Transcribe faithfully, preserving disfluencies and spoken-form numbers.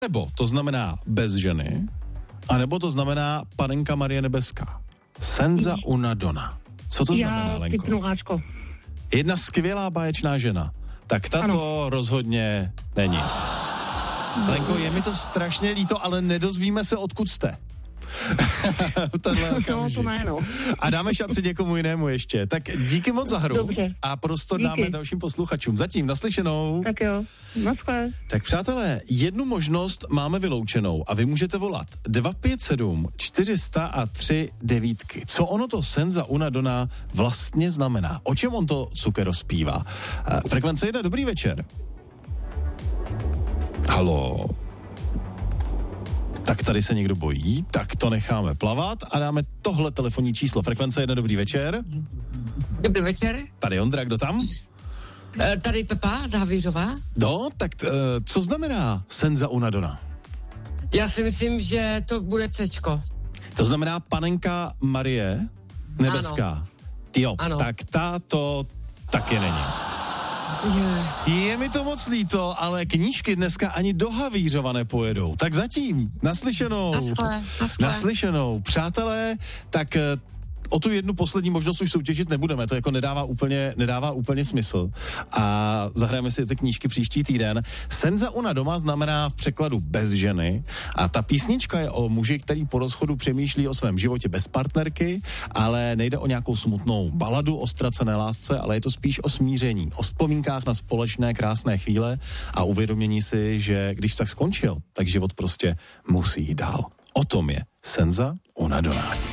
Nebo to znamená bez ženy, anebo to znamená Panenka Marie Nebeská. Senza una donna. Co to Já znamená, Lenko? Já typnu Ačko. Jedna skvělá báječná žena. Tak tato ano. rozhodně není. Lenko, je mi to strašně líto, ale nedozvíme se, odkud jste. No, to ne, no. A dáme šanci někomu jinému ještě. Tak díky moc za hru. Dobře. A prostor díky. dáme dalším posluchačům. Zatím naslyšenou. Tak jo, naschle. Tak přátelé, jednu možnost máme vyloučenou a vy můžete volat dva pět sedm čtyři nula tři devítky. Co ono to senza una donna vlastně znamená? O čem on to cukero zpívá? Frekvence jedna, dobrý večer. Haló. Tak tady se někdo bojí, tak to necháme plavat a dáme tohle telefonní číslo. Frekvence jedna, dobrý večer. Dobrý večer. Tady Ondra, kdo tam? Tady Pepa z Havířova. No, tak t, co znamená senza una donna? Já si myslím, že to bude Cčko. To znamená Panenka Marie Nebeská. Ano. Jo, ano. tak ta to taky není. Je. Je mi to moc líto, ale knížky dneska ani do Havířova nepojedou. Tak zatím, naslyšenou. Naschle, naschle. Naslyšenou. Přátelé, tak o tu jednu poslední možnost už soutěžit nebudeme, to jako nedává úplně, nedává úplně smysl. A zahrajeme si ty knížky příští týden. Senza una donna znamená v překladu bez ženy a ta písnička je o muži, který po rozchodu přemýšlí o svém životě bez partnerky, ale nejde o nějakou smutnou baladu o ztracené lásce, ale je to spíš o smíření, o vzpomínkách na společné krásné chvíle a uvědomění si, že když tak skončil, tak život prostě musí jít dál. O tom je Senza una donna.